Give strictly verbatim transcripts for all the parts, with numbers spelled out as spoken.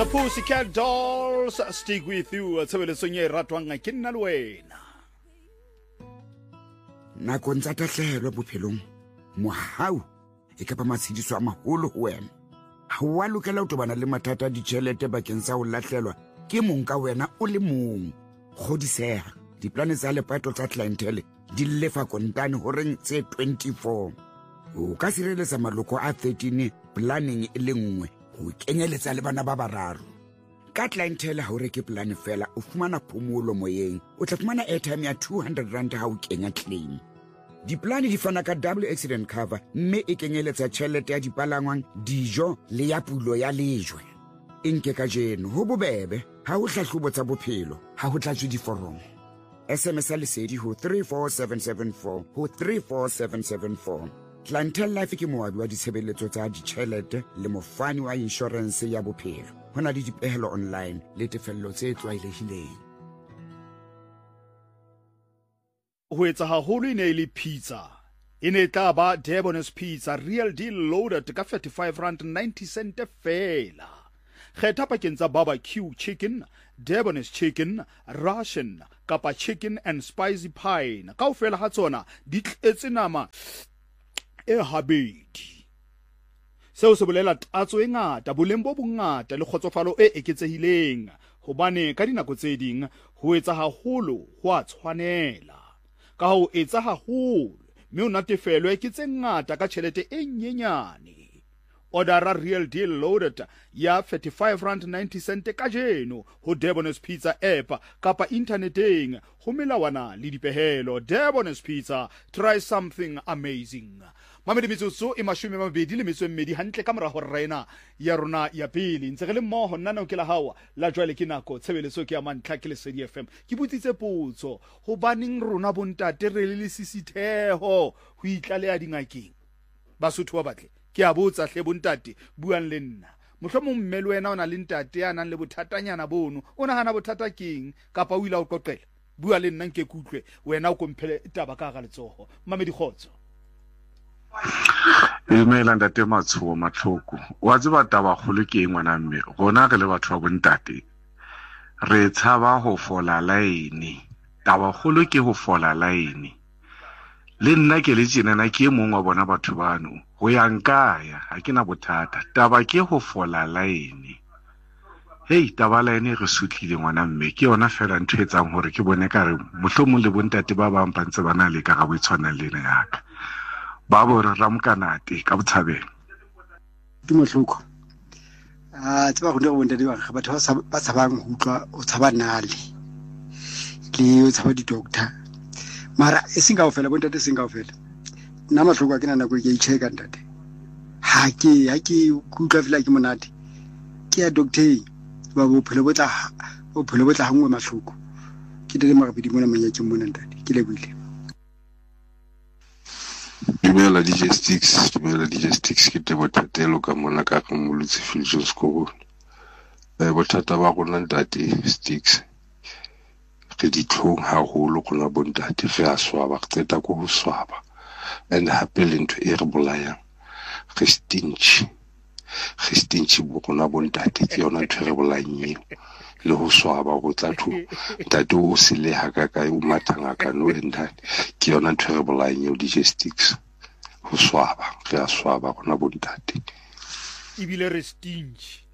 The Pussycat Dolls, stick with you. Tsebeletsong e ratwang ke nna le wena. Nakong tsa tahlehelo bophelong mohau e ka ba matshidiso a maholo ho wena. Ha wa lokela ho tobana le mathata a ditjhelete bakeng sa ho lahlelwa ke mong ka wena o le mong. Kgodiseha diplane tsa lepato tsa clientele di lefa kontane ho reng tse twenty-four. O ka sireletsa maloko a thirteen planning e le nngwe ho kenyeletsa le bana ba bararo. Ka clientele ha o reke plan fela o fumana phomolo moyeng, o tla fumana airtime ya two hundred rand ha o kenya claim. Diplane di fana ka double accident cover mme e kenyeletsa tjhelete ya dipalangwang, dijo le ya pulo ya lejwe. Inke ka jeno ho bobebe ha o hlahlobo tsa bophelo ha ho tlatswe diforomo. S M S a lesedi ho three four seven seven four ho three four seven seven four. Clientele Life ke moabi wa ditshebeletso tsa ditjhelete le mofani wa insurance ya bophelo. Hona le dipehelo online le tefello tse tlwaelehileng. Ho etsa haholo ine ile pizza. Ine tla ba Debon's Pizza real deal loaded ka thirty-five rand ninety cent fela. Kgetha pakeng tsa barbecue chicken, Debon's chicken, Russian kapa chicken and spicy pie. Kaofela ha tsona di tletse nama e habedi. Seo se bolela tatso e ngata, boleng bo bongata le kgotsofalo e eketsehileng. Hobane ka dinako tse ding ho etsa haholo ho a tshwanela. Ka ho etsa haholo mme o natefelwe ke tse ngata ka tjhelete e nyenyane. Order real deal loaded ya thirty-five rand ninety cent ka jeno ho Debon's Pizza app kapa interneteng ho melawana le dipehelo. Debon's Pizza, try something amazing. Mamedi metsotso e mashome a mabedi le metso e mmedi hantle ka mora ho rena ya rona ya pele ntse re le mmoho nna no ke la hawa la jwale ke nako tshebeletso ke ya Mantlha ke Lesedi F M. Ke butsitse potso ho baneng rona bontate re le sisitheho ho itlaleha dingakeng. Basotho ba batle ke a botsa hle bontate buang le nna. Mohlomong mme le wena ona le ntate ya nang le bothatanyana bono o nahana bothata keng kapa o ila o qoqela. Bua le nna nke kutlwe wena o komphele taba ka ga letsoho. Mamedi Kgotso. Imela ntate Matsho Matlhoko wa tseba taba kholo ke ngwana mme rona re le batho ba bontate re tshaba ho fola line. Taba kholo ke ho fola line. Le nna ke le tsenana ke mong wa bona batho bano ho ya nkaya ha ke na bothata. Taba ke ho fola line. Hey, taba line re sutlile ngwana mme ke yona fela ntho etsang hore ke bone ka re mohlomong le bontate ba bang ba ntse bana le ka ga boitshwana le nna yaka. Babo re ramkanate ka botshabelo. Ke mohloko. Ah, tseba go ne go bontate ba ga batho ba tshabang ho utlwa o tshaba nale. Le o tshaba di doctor. Mara e singa ofela bontate singa ofela. Nna mahloko a ke nana go ke icheka ntate. Ha ke ha ke utlwa fela ke monate. Ke ya doctor ba bophelo botla bophelo botla hangwe mahloko. Ke dile magabedi mona manya ke mona ntate. Ke lebile. Dumela D J Sticks, dumela D J Sticks ke te bothatelo ka mona ka ka molutse Philjohn Skogo. Eh bothata ba rona ntate Sticks. Ke di tlhong haholo gona bontate re a swaba re tseta go ho swaba. And hape le ntho e re bolayang. Re stinch. Re stinch bo gona bontate ke yona ntho re bolayeng. Le ho swaba go tla thu ntate o se le ha ka ka o mathanga ka no endane ke yona ntho re bolayeng yo D J Sticks. Ho swaba re a swaba gona bontate ibile re stinch.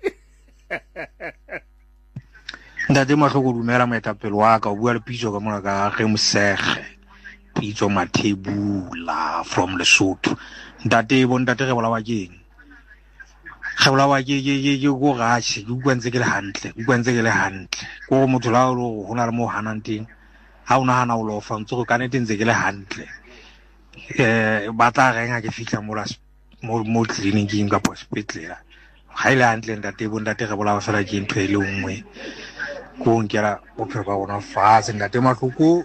Ntate Mahloko dumela moetapele wa ka o bua le pitso ka mona ka ge Mosege pitso Mathebula from Lesotho. Ntate bontate re bolawa keng ge bolawa ke ke ke go gatshe ke bua ntse ke le hantle ke bua ntse ke le hantle go motho la o hona le mo hanang teng ha ona hana o lo fa ntse go kanete ntse ke le hantle. Eh ba tla renga ke fihla mo mo mo clinicing ka hospital ha ile hantle ntate bontate re bolawa fela ke ntho e le nngwe go nkela bophelo ba bona fatshe. Ntate Mahloko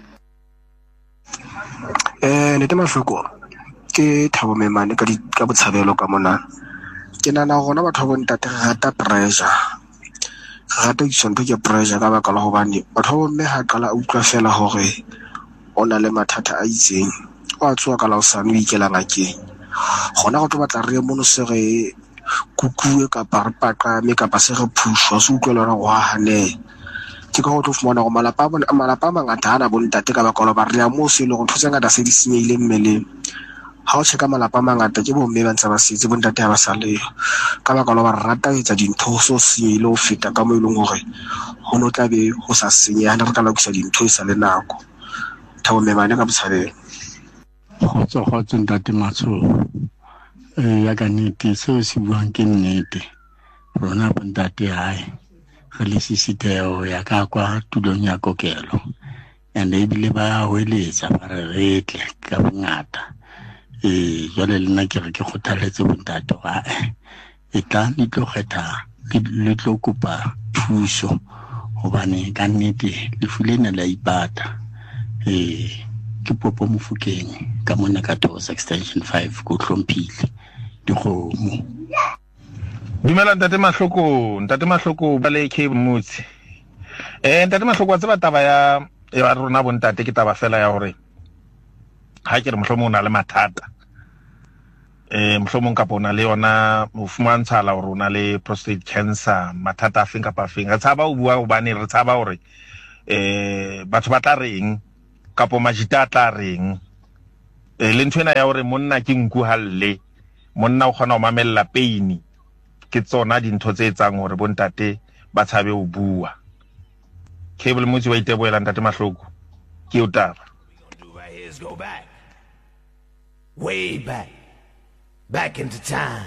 Eh ntate Mahloko ke Thabo Memane ka di ka botshabelo ka mona. Ke nana gona batho ba bontate re rata pressure. Re rata ditshwanto ke pressure ka baka la hobane batho ba mme ha qala a utlwa fela hore ona le mathata a itseng. Wa tswa ka la o sa no ikela ngakeng. Gona go tlo batla re mono se re kukue kapa re paqame kapa se re phushwa se utlwela re go hane ke ka go tlo fumana go malapa a malapa a mangata hana bontate ka baka la ba re ya mo se le go thotse ngata se di senyehile mmeleng ha o cheka malapa a mangata ke bo mme ba ntse ba setse bontate ha ba sa le ka baka la ba rata etsa dintho so senyehile o feta ka mo e leng gore go no tla be go sa senyeha re ka lokisa dintho e sa le nako thabo memane ka botshabelo khotso khotso ntate Matso eh ya ka nnete seo se buang ke nnete rona bontate hae re le sisiteo ya ka kwa tulong ya kokelo and ebile ba hoeletsa ba re retle ka bongata eh jwale le nna ke re ke kgothaletse bontate wa e tla le tlo kgetha le tlo kopa thuso hobane ka nnete le fulena la ipata eh ke popo Mofokeng ka mona ka Thosa extension five go Hlomphile dikgomo. Dumela ntate Mahloko ntate Mahloko ba le Cape Motse eh ntate Mahloko wa tseba taba ya ya rona bontate ke taba fela ya hore ha ke re mohlomong na le mathata eh mohlomong ka bona le yona o fumantshala hore ona le prostate cancer mathata a feng kapa feng re tsaba o bua o bane re tsaba hore eh batho ba tla reng kapo majita tla reng e le ntwena ya hore monna ke nku halle monna o khona o mamella pain ke tsona dintho tse etsang hore bontate ba tshabe o bua Cable Motse wa iteboela ntate Mahloko ke o taba go back way back back into time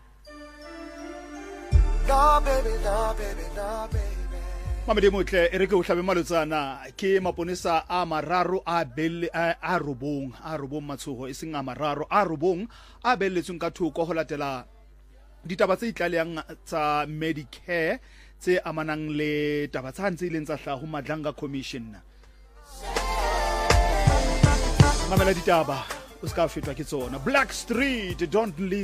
no baby no baby no baby Mamedi motle e re ke o hlabe malotsana ke maponesa a mararo a belle a robong a robong Matshogo e seng a mararo a robong a belletseng ka thoko go latela ditaba tse itlaleang tsa Medicare tse amanang le taba tsa ntse ileng tsa hlaho Madlanga Commission. Mamela ditaba o ska fetwa ke tsona. Black Street don't leave